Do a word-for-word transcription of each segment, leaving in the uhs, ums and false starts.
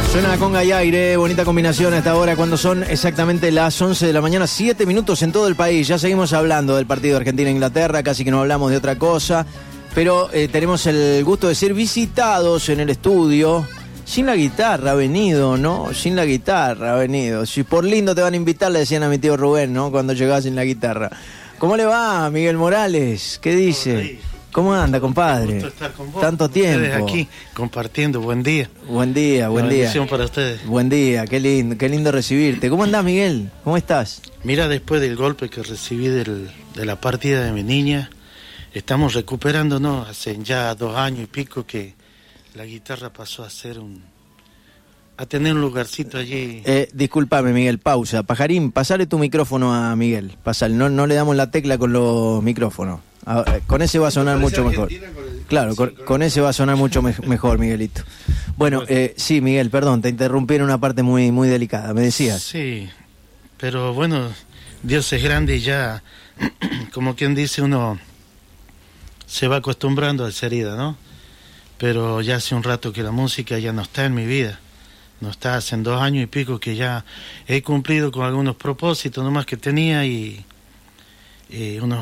Suena la conga y aire, bonita combinación a esta hora cuando son exactamente las once de la mañana, siete minutos en todo el país. Ya seguimos hablando del partido Argentina-Inglaterra, casi que no hablamos de otra cosa, pero eh, tenemos el gusto de ser visitados en el estudio. Sin la guitarra ha venido, ¿no? Sin la guitarra ha venido. Si por lindo te van a invitar, le decían a mi tío Rubén, ¿no? Cuando llegaba sin la guitarra. ¿Cómo le va, Miguel Morales? ¿Qué dice? ¿Cómo anda, compadre? Gusto estar con vos, Tanto con tiempo. ustedes aquí compartiendo. Buen día. Buen día, buen Una día. bendición para ustedes. Buen día, qué lindo, qué lindo recibirte. ¿Cómo andás, Miguel? ¿Cómo estás? Mira, después del golpe que recibí del, de la partida de mi niña, estamos recuperándonos. Hace ya dos años y pico que la guitarra pasó a ser un... a tener un lugarcito allí. Eh, discúlpame, Miguel, pausa. Pajarín, pasale tu micrófono a Miguel. Pasale, no, no le damos la tecla con los micrófonos. A, con ese va a sonar mucho mejor. Claro, con, con ese va a sonar mucho me, mejor, Miguelito. Bueno, eh, sí, Miguel, perdón, te interrumpí en una parte muy, muy delicada, me decías. Sí, pero bueno, Dios es grande y ya, como quien dice, uno se va acostumbrando a esa herida, ¿no? Pero ya hace un rato que la música ya no está en mi vida. No está, hace dos años y pico que ya he cumplido con algunos propósitos nomás que tenía y, y uno,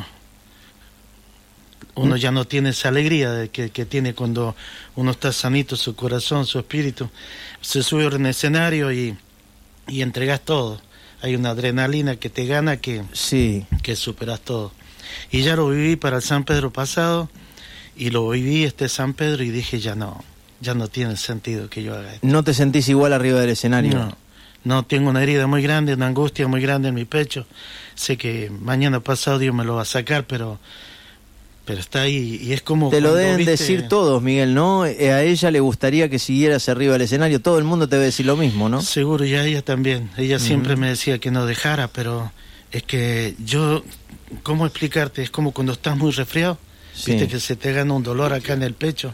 uno ya no tiene esa alegría de que, que tiene cuando uno está sanito, su corazón, su espíritu. Se sube en el escenario y, y entregas todo. Hay una adrenalina que te gana que, sí. que superas todo. Y ya lo viví para el San Pedro pasado y lo viví este San Pedro y dije ya no. Ya no tiene sentido que yo haga esto. ¿No te sentís igual arriba del escenario? No, no, tengo una herida muy grande, una angustia muy grande en mi pecho. Sé que mañana pasado Dios me lo va a sacar, pero pero está ahí y es como... Te lo deben viste... decir todos, Miguel, ¿no? Eh, a ella le gustaría que siguieras arriba del escenario. Todo el mundo te debe decir lo mismo, ¿no? Seguro, y a ella también. Ella uh-huh. siempre me decía que no dejara, pero es que yo... ¿Cómo explicarte? Es como cuando estás muy resfriado. Sí. Viste que se te gana un dolor acá en el pecho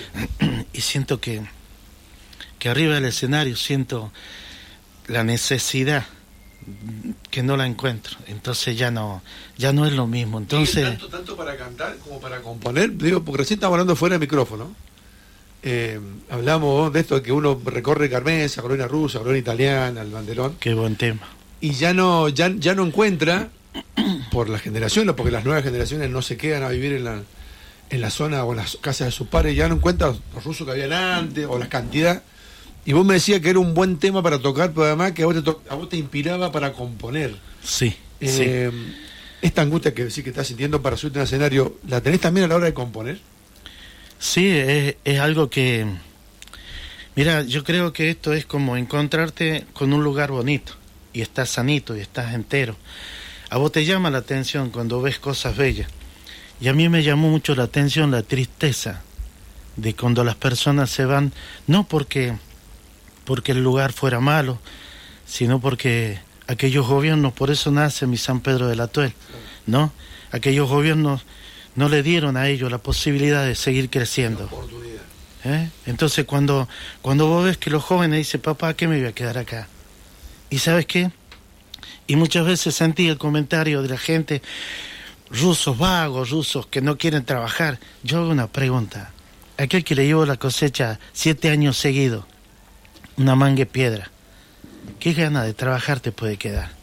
y siento que que arriba del escenario siento la necesidad que no la encuentro, entonces ya no ya no es lo mismo. Entonces tanto, tanto para cantar como para componer, digo, porque recién estamos hablando fuera del micrófono, eh, hablamos de esto de que uno recorre Carmenza, colonia rusa, colonia italiana, el banderón. Qué buen tema. Y ya no ya ya no encuentra por la generación, porque las nuevas generaciones no se quedan a vivir en la en la zona o en las casas de sus padres, ya no encuentran los rusos que habían antes o la cantidad. Y vos me decías que era un buen tema para tocar, pero además que a vos te, to- a vos te inspiraba para componer. Sí, eh, sí. Esta angustia que sí que estás sintiendo para subirte al escenario, ¿la tenés también a la hora de componer? Sí, es, es algo que... Mira, yo creo que esto es como encontrarte con un lugar bonito y estás sanito y estás entero. A vos te llama la atención cuando ves cosas bellas. Y a mí me llamó mucho la atención la tristeza de cuando las personas se van, no porque, porque el lugar fuera malo, sino porque aquellos gobiernos, por eso nace mi San Pedro del Atuel, ¿no? Aquellos gobiernos no le dieron a ellos la posibilidad de seguir creciendo. ¿Eh? Entonces cuando, cuando vos ves que los jóvenes dicen, papá, ¿qué me voy a quedar acá? ¿Y sabes qué? Y muchas veces sentí el comentario de la gente, rusos vagos, rusos que no quieren trabajar. Yo hago una pregunta. Aquel que le llevó la cosecha siete años seguidos, una manga de piedra, ¿qué gana de trabajar te puede quedar?